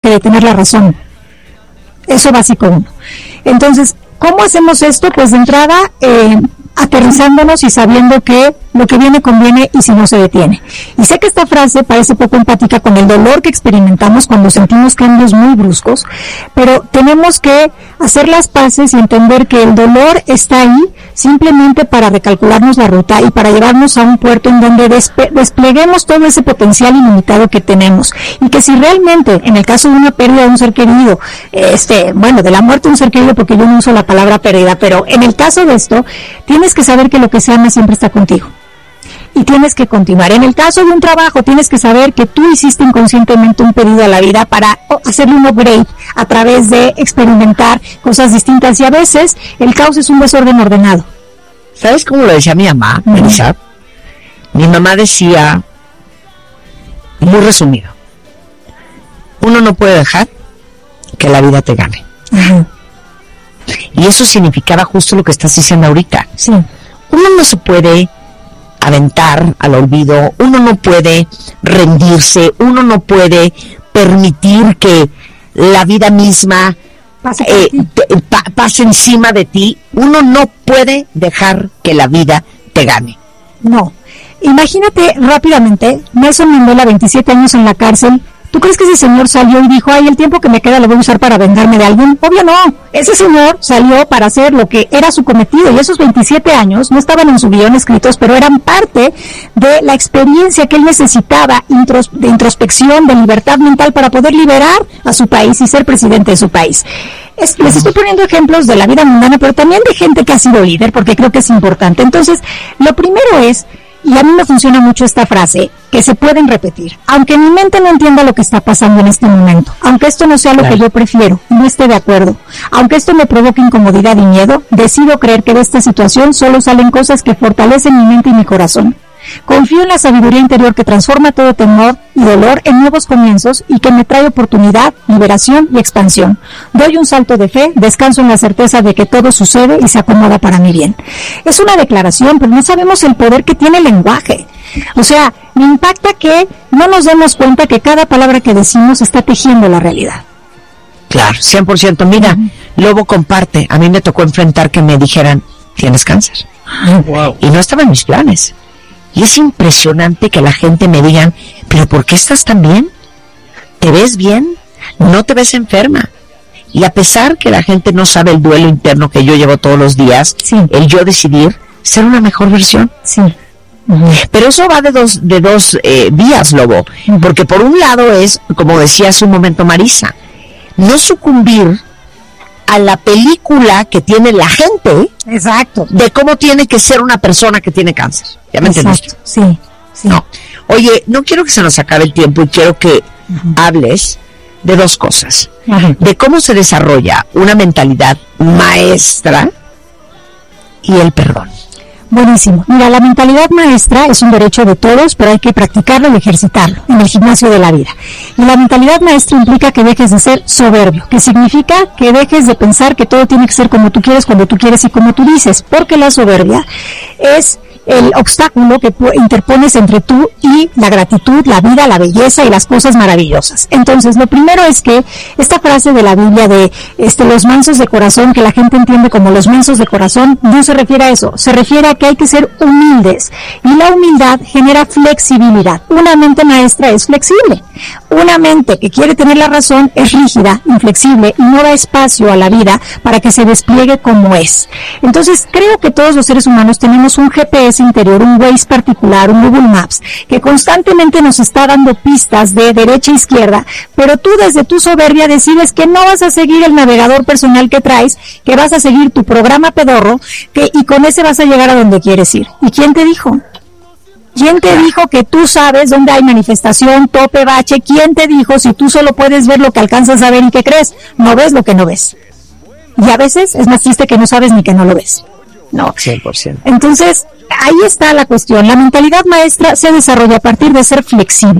de tener la razón. Eso básico uno. Entonces, ¿cómo hacemos esto? Pues de entrada, aterrizándonos y sabiendo que lo que viene conviene y si no se detiene. Y sé que esta frase parece poco empática con el dolor que experimentamos cuando sentimos cambios muy bruscos, pero tenemos que hacer las paces y entender que el dolor está ahí simplemente para recalcularnos la ruta y para llevarnos a un puerto en donde despleguemos todo ese potencial ilimitado que tenemos. Y que si realmente, en el caso de una pérdida de un ser querido, de la muerte de un ser querido, porque yo no uso la palabra pérdida, pero en el caso de esto, tienes que saber que lo que se ama siempre está contigo. Y tienes que continuar. En el caso de un trabajo, tienes que saber que tú hiciste inconscientemente un pedido a la vida para hacerle un upgrade a través de experimentar cosas distintas. Y a veces el caos es un desorden ordenado. ¿Sabes cómo lo decía mi mamá, Melissa? Mi mamá decía, muy resumido, uno no puede dejar que la vida te gane. Uh-huh. Y eso significaba justo lo que estás diciendo ahorita. Sí. Uno no se puede aventar al olvido, uno no puede rendirse, uno no puede permitir que la vida misma pase encima de ti. Uno no puede dejar que la vida te gane. No. Imagínate rápidamente, Nelson Mandela, 27 años en la cárcel. ¿Tú crees que ese señor salió y dijo, el tiempo que me queda lo voy a usar para vengarme de alguien? Obvio no. Ese señor salió para hacer lo que era su cometido, y esos 27 años no estaban en su guión escritos, pero eran parte de la experiencia que él necesitaba de introspección, de libertad mental para poder liberar a su país y ser presidente de su país. Les estoy poniendo ejemplos de la vida mundana, pero también de gente que ha sido líder, porque creo que es importante. Entonces, lo primero es, y a mí me funciona mucho esta frase, que se pueden repetir. Aunque mi mente no entienda lo que está pasando en este momento, aunque esto no sea lo que yo prefiero, no esté de acuerdo, aunque esto me provoque incomodidad y miedo, decido creer que de esta situación solo salen cosas que fortalecen mi mente y mi corazón. Confío en la sabiduría interior que transforma todo temor y dolor en nuevos comienzos y que me trae oportunidad, liberación y expansión. Doy un salto de fe, descanso en la certeza de que todo sucede y se acomoda para mi bien. Es una declaración, pero no sabemos el poder que tiene el lenguaje. O sea, me impacta que no nos demos cuenta que cada palabra que decimos está tejiendo la realidad. Claro, 100%. Mira, Lobo comparte. A mí me tocó enfrentar que me dijeran, tienes cáncer. Wow. Y no estaba en mis planes. Y es impresionante que la gente me diga, ¿pero por qué estás tan bien? ¿Te ves bien? ¿No te ves enferma? Y a pesar que la gente no sabe el duelo interno que yo llevo todos los días, el yo decidir ser una mejor versión. Sí. Pero eso va de dos vías, Lobo. Porque por un lado es, como decía hace un momento Marisa, no sucumbir a la película que tiene la gente. Exacto. De cómo tiene que ser una persona que tiene cáncer. ¿Ya me entendiste? Sí. No. Oye, no quiero que se nos acabe el tiempo y quiero que hables de dos cosas. De cómo se desarrolla una mentalidad maestra y el perdón. Buenísimo. Mira, la mentalidad maestra es un derecho de todos, pero hay que practicarlo y ejercitarlo en el gimnasio de la vida. Y la mentalidad maestra implica que dejes de ser soberbio, que significa que dejes de pensar que todo tiene que ser como tú quieres, cuando tú quieres y como tú dices, porque la soberbia es el obstáculo que interpones entre tú y la gratitud, la vida, la belleza y las cosas maravillosas. Entonces, lo primero es que esta frase de la Biblia de los mansos de corazón, que la gente entiende como los mansos de corazón, no se refiere a eso, se refiere a que hay que ser humildes, y la humildad genera flexibilidad. Una mente maestra es flexible. Una mente que quiere tener la razón es rígida, inflexible y no da espacio a la vida para que se despliegue como es. Entonces, creo que todos los seres humanos tenemos un GPS interior, un Waze particular, un Google Maps, que constantemente nos está dando pistas de derecha a izquierda, pero tú desde tu soberbia decides que no vas a seguir el navegador personal que traes, que vas a seguir tu programa pedorro, y con ese vas a llegar a donde quieres ir. ¿Y quién te dijo? ¿Quién te dijo que tú sabes dónde hay manifestación, tope, bache? ¿Quién te dijo si tú solo puedes ver lo que alcanzas a ver y qué crees? No ves lo que no ves. Y a veces es más triste que no sabes ni que no lo ves. No. 100%. Entonces, ahí está la cuestión. La mentalidad maestra se desarrolla a partir de ser flexibles.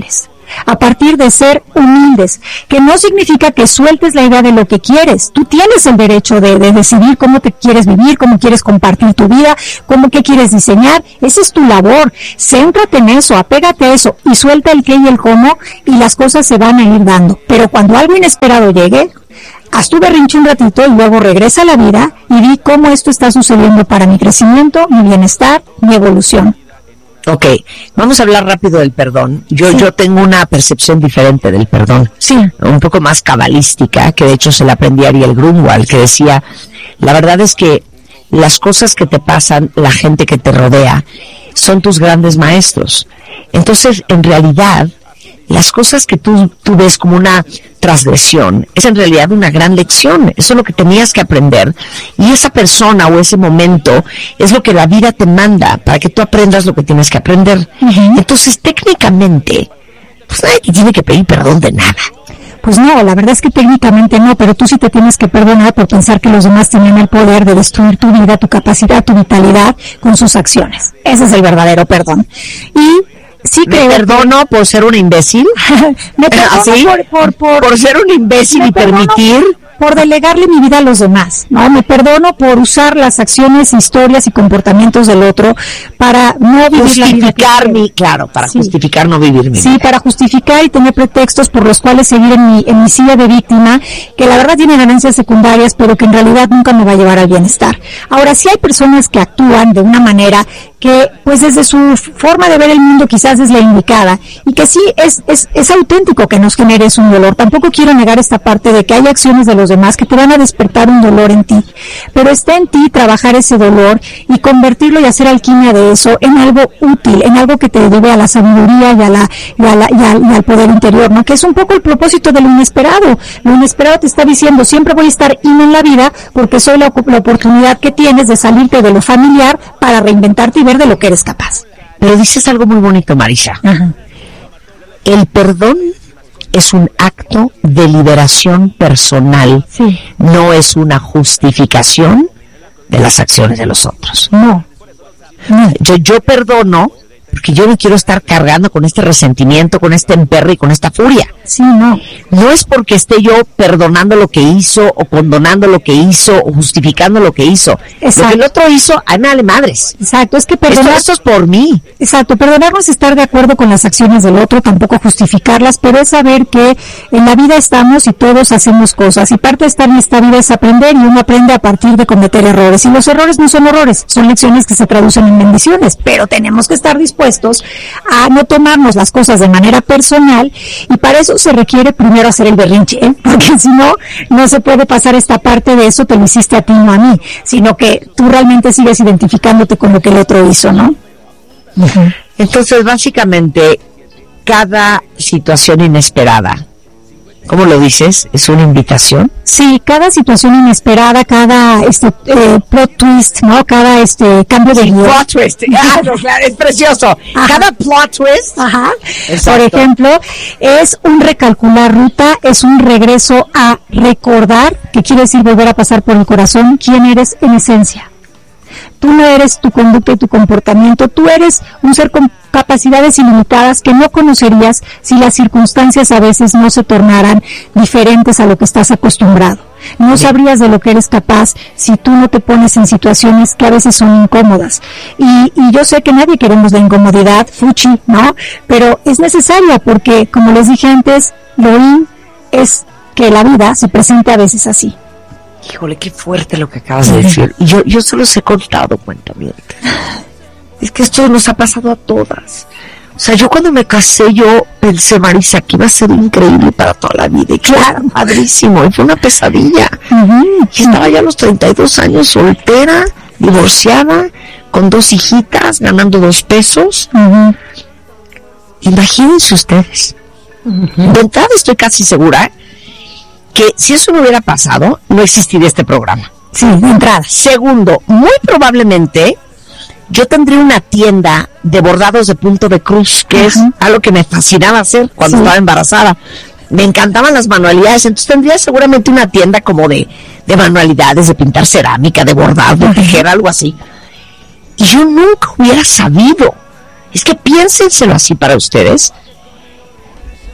a partir de ser humildes, que no significa que sueltes la idea de lo que quieres. Tú tienes el derecho de decidir cómo te quieres vivir, cómo quieres compartir tu vida, qué quieres diseñar. Esa es tu labor. Céntrate en eso, apégate a eso y suelta el qué y el cómo y las cosas se van a ir dando. Pero cuando algo inesperado llegue, haz tu berrinche un ratito y luego regresa a la vida y di cómo esto está sucediendo para mi crecimiento, mi bienestar, mi evolución. Ok, vamos a hablar rápido del perdón. Yo tengo una percepción diferente del perdón. Sí. Un poco más cabalística, que de hecho se la aprendí a Ariel Grunwald, que decía, la verdad es que las cosas que te pasan, la gente que te rodea, son tus grandes maestros. Entonces, en realidad, las cosas que tú ves como una transgresión, es en realidad una gran lección. Eso es lo que tenías que aprender. Y esa persona o ese momento es lo que la vida te manda para que tú aprendas lo que tienes que aprender. Uh-huh. Entonces, técnicamente, pues nadie te tiene que pedir perdón de nada. Pues no, la verdad es que técnicamente no, pero tú sí te tienes que perdonar por pensar que los demás tienen el poder de destruir tu vida, tu capacidad, tu vitalidad con sus acciones. Ese es el verdadero perdón. Y sí me perdono por ser un imbécil. Me perdono ¿así? Por ser un imbécil y permitir. Por delegarle mi vida a los demás, ¿no? Me perdono por usar las acciones, historias y comportamientos del otro para no vivir la vida para justificar no vivir mi vida. Sí, para justificar y tener pretextos por los cuales seguir en mi silla de víctima, que la verdad tiene ganancias secundarias, pero que en realidad nunca me va a llevar al bienestar. Ahora, sí hay personas que actúan de una manera que, pues desde su forma de ver el mundo quizás es la indicada, y que sí es auténtico que nos genere un dolor. Tampoco quiero negar esta parte de que hay acciones de los demás que te van a despertar un dolor en ti, pero está en ti trabajar ese dolor y convertirlo y hacer alquimia de eso en algo útil, en algo que te lleve a la sabiduría y al poder interior, ¿no? Que es un poco el propósito de lo inesperado. Lo inesperado te está diciendo, siempre voy a estar en la vida porque soy la oportunidad que tienes de salirte de lo familiar para reinventarte y ver de lo que eres capaz. Pero dices algo muy bonito, Marisa. Ajá. El perdón es un acto de liberación personal, sí. No es una justificación de las acciones de los otros. No. Yo perdono porque yo no quiero estar cargando con este resentimiento, con este emperre y con esta furia. Sí, no. No es porque esté yo perdonando lo que hizo, o condonando lo que hizo, o justificando lo que hizo. Exacto. Lo que el otro hizo, a mí me vale madres. Exacto, es que perdonar... Esto es por mí. Exacto, perdonar no es estar de acuerdo con las acciones del otro, tampoco justificarlas, pero es saber que en la vida estamos y todos hacemos cosas, y parte de estar en esta vida es aprender, y uno aprende a partir de cometer errores, y los errores no son errores, son lecciones que se traducen en bendiciones, pero tenemos que estar dispuestos a no tomarnos las cosas de manera personal, y para eso se requiere primero hacer el berrinche, porque si no, no se puede pasar esta parte de eso te lo hiciste a ti, no a mí, sino que tú realmente sigues identificándote con lo que el otro hizo, ¿no? Uh-huh. Entonces, básicamente, cada situación inesperada, ¿cómo lo dices? ¿Es una invitación? Sí, cada situación inesperada, cada plot twist, ¿no? Cada cambio de guión. Plot twist. No, claro, es precioso. Ajá. Cada plot twist. Ajá. Exacto. Por ejemplo, es un recalcular ruta, es un regreso a recordar, que quiere decir volver a pasar por el corazón, quién eres en esencia. Tú no eres tu conducta y tu comportamiento, tú eres un ser con capacidades ilimitadas que no conocerías si las circunstancias a veces no se tornaran diferentes a lo que estás acostumbrado. No sabrías de lo que eres capaz si tú no te pones en situaciones que a veces son incómodas. Y yo sé que nadie queremos la incomodidad, fuchi, ¿no? Pero es necesaria porque, como les dije antes, lo es que la vida se presenta a veces así. Híjole, qué fuerte lo que acabas de decir. Y yo se los he contado, cuentamiento. Es que esto nos ha pasado a todas. O sea, yo cuando me casé, yo pensé, Marisa, que iba a ser increíble para toda la vida. Y claro, padrísimo. Y fue una pesadilla. Uh-huh. Y estaba ya a los 32 años, soltera, divorciada, con 2 hijitas, ganando 2 pesos. Uh-huh. Imagínense ustedes. Uh-huh. De entrada estoy casi segura que si eso no hubiera pasado, no existiría este programa. Sí, de entrada. Segundo, muy probablemente yo tendría una tienda de bordados de punto de cruz, que es algo que me fascinaba hacer cuando estaba embarazada. Me encantaban las manualidades, entonces tendría seguramente una tienda como de manualidades, de pintar cerámica, de bordar, de tejer, algo así. Y yo nunca hubiera sabido. Es que piénsenselo así para ustedes.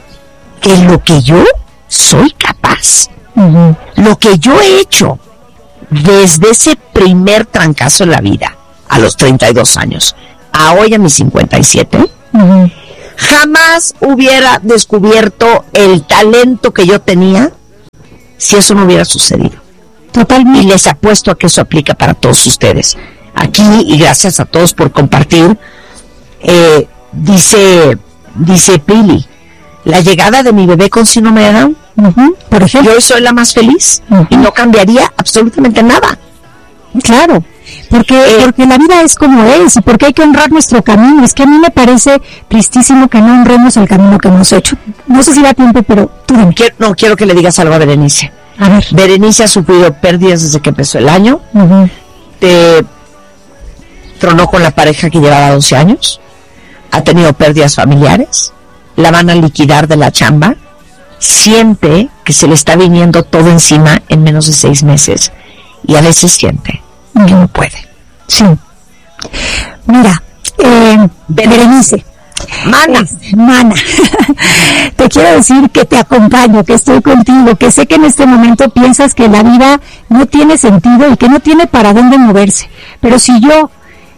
que lo que yo soy capaz, lo que yo he hecho desde ese primer trancazo en la vida, a los 32 años, a hoy a mis 57, jamás hubiera descubierto el talento que yo tenía si eso no hubiera sucedido. Totalmente. Y les apuesto a que eso aplica para todos ustedes. Aquí, y gracias a todos por compartir, dice Pili, la llegada de mi bebé con síndrome de Down, por ejemplo, yo hoy soy la más feliz y no cambiaría absolutamente nada. Claro, porque la vida es como es y porque hay que honrar nuestro camino. Es que a mí me parece tristísimo que no honremos el camino que hemos hecho. No sé si da tiempo, pero tú dime. Quiero que le digas algo a Berenice. A ver. Berenice ha sufrido pérdidas desde que empezó el año. Te tronó con la pareja que llevaba 12 años. Ha tenido pérdidas familiares. La van a liquidar de la chamba. Siente que se le está viniendo todo encima en menos de 6 meses. Y a veces siente que no puede. Sí. Mira, Berenice. Mana. Te quiero decir que te acompaño, que estoy contigo, que sé que en este momento piensas que la vida no tiene sentido y que no tiene para dónde moverse. Pero si yo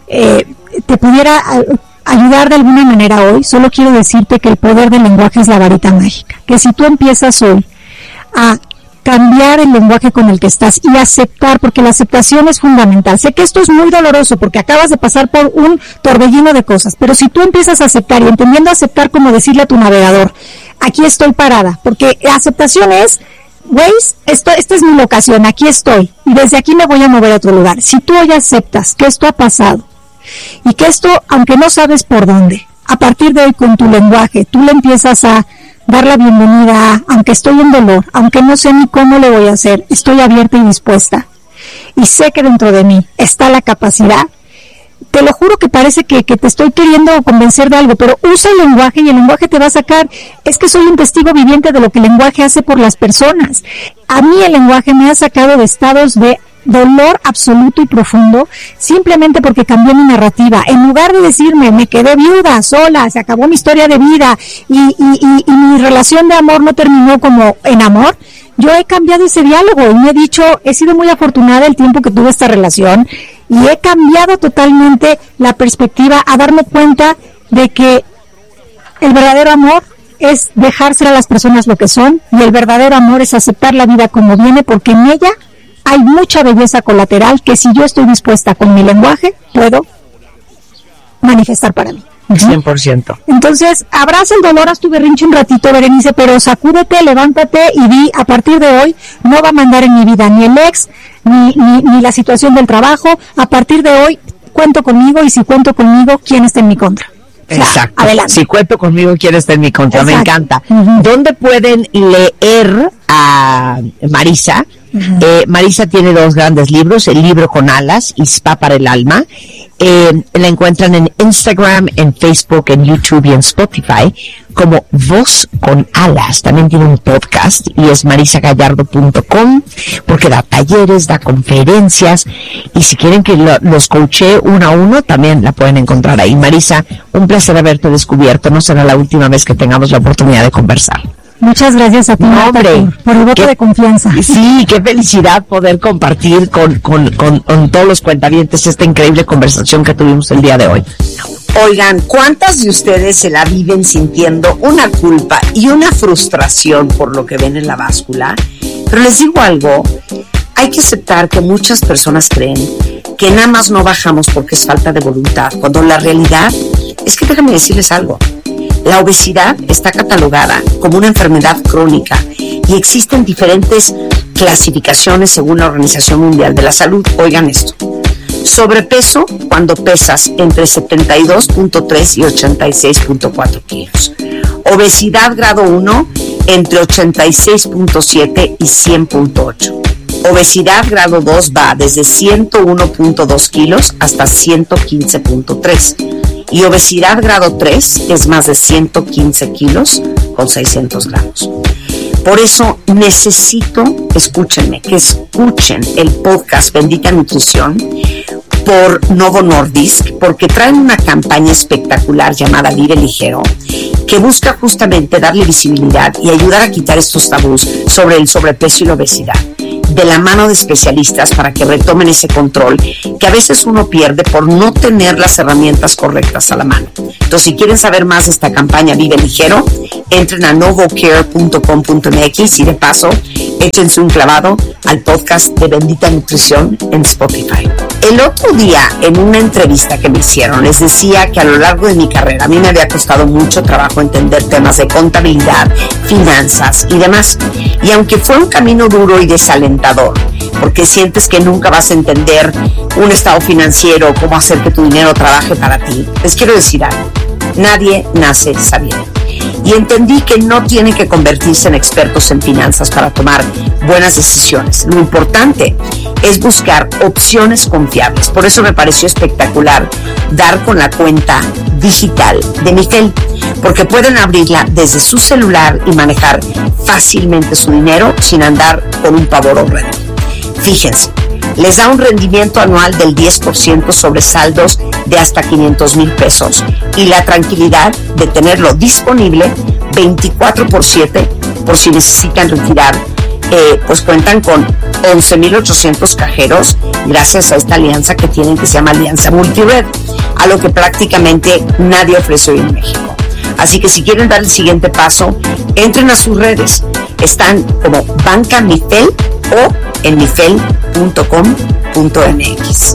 te pudiera ayudar de alguna manera hoy, solo quiero decirte que el poder del lenguaje es la varita mágica. Que si tú empiezas hoy a cambiar el lenguaje con el que estás y aceptar, porque la aceptación es fundamental. Sé que esto es muy doloroso porque acabas de pasar por un torbellino de cosas, pero si tú empiezas a aceptar y entendiendo aceptar como decirle a tu navegador, aquí estoy parada, porque la aceptación es, Waze, esta es mi locación, aquí estoy y desde aquí me voy a mover a otro lugar. Si tú hoy aceptas que esto ha pasado y que esto, aunque no sabes por dónde, a partir de hoy con tu lenguaje, tú le empiezas a dar la bienvenida, aunque estoy en dolor, aunque no sé ni cómo lo voy a hacer, estoy abierta y dispuesta. Y sé que dentro de mí está la capacidad. Te lo juro que parece que te estoy queriendo convencer de algo, pero usa el lenguaje y el lenguaje te va a sacar. Es que soy un testigo viviente de lo que el lenguaje hace por las personas. A mí el lenguaje me ha sacado de estados de dolor absoluto y profundo, simplemente porque cambió mi narrativa. En lugar de decirme, me quedé viuda, sola, se acabó mi historia de vida y mi relación de amor no terminó como en amor, yo he cambiado ese diálogo y me he dicho, he sido muy afortunada el tiempo que tuve esta relación y he cambiado totalmente la perspectiva a darme cuenta de que el verdadero amor es dejársela a las personas lo que son y el verdadero amor es aceptar la vida como viene, porque en ella hay mucha belleza colateral que si yo estoy dispuesta con mi lenguaje, puedo manifestar para mí. 100%. Entonces, abraza el dolor, haz tu berrinche un ratito, Berenice, pero sacúdete, levántate y di, a partir de hoy, no va a mandar en mi vida ni el ex, ni la situación del trabajo. A partir de hoy, cuento conmigo y si cuento conmigo, ¿quién está en mi contra? Exacto. Adelante. Si cuento conmigo, ¿quién está en mi contra? Exacto. Me encanta. ¿Dónde pueden leer a Marisa? Marisa tiene 2 grandes libros, El libro con alas y Spa para el alma. La encuentran en Instagram, en Facebook, en YouTube y en Spotify como Voz con Alas. También tiene un podcast y es marisagallardo.com, porque da talleres, da conferencias, y si quieren que los coachee uno a uno, también la pueden encontrar ahí. Marisa, un placer haberte descubierto. No será la última vez que tengamos la oportunidad de conversar. Muchas gracias a ti, hombre, por el voto de confianza. Sí, qué felicidad poder compartir con todos los cuentavientes esta increíble conversación que tuvimos el día de hoy. Oigan, ¿cuántas de ustedes se la viven sintiendo una culpa y una frustración por lo que ven en la báscula? Pero les digo algo, hay que aceptar que muchas personas creen que nada más no bajamos porque es falta de voluntad, cuando la realidad es que, déjame decirles algo, la obesidad está catalogada como una enfermedad crónica y existen diferentes clasificaciones según la Organización Mundial de la Salud. Oigan esto: sobrepeso cuando pesas entre 72.3 y 86.4 kilos. Obesidad grado 1 entre 86.7 y 100.8. Obesidad grado 2 va desde 101.2 kilos hasta 115.3. Y obesidad grado 3 es más de 115 kilos con 600 gramos. Por eso necesito, escúchenme, que escuchen el podcast Bendita Nutrición por Novo Nordisk, porque traen una campaña espectacular llamada Vive Ligero, que busca justamente darle visibilidad y ayudar a quitar estos tabús sobre el sobrepeso y la obesidad, de la mano de especialistas para que retomen ese control que a veces uno pierde por no tener las herramientas correctas a la mano. Entonces, si quieren saber más de esta campaña Vive Ligero, entren a novocare.com.mx y de paso échense un clavado al podcast de Bendita Nutrición en Spotify. El otro día, en una entrevista que me hicieron, les decía que a lo largo de mi carrera a mí me había costado mucho trabajo entender temas de contabilidad, finanzas y demás. Y aunque fue un camino duro y desalentador, porque sientes que nunca vas a entender un estado financiero, cómo hacer que tu dinero trabaje para ti, les quiero decir algo: nadie nace sabiendo. Y entendí que no tienen que convertirse en expertos en finanzas para tomar buenas decisiones. Lo importante es buscar opciones confiables. Por eso me pareció espectacular dar con la cuenta digital de Mifel, porque pueden abrirla desde su celular y manejar fácilmente su dinero sin andar con un pavor horrendo. Fíjense, les da un rendimiento anual del 10% sobre saldos de hasta 500,000 pesos y la tranquilidad de tenerlo disponible 24/7 por si necesitan retirar. Pues cuentan con 11,800 cajeros gracias a esta alianza que tienen, que se llama Alianza Multired, a lo que prácticamente nadie ofrece hoy en México. Así que si quieren dar el siguiente paso, entren a sus redes. Están como Banca Mifel o en mifel.com.mx.